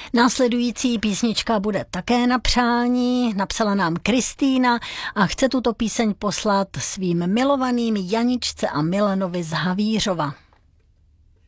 Následující písnička bude také na přání, napsala nám Kristýna a chce tuto píseň poslat svým milovaným Janičce a Milanovi z Havířova.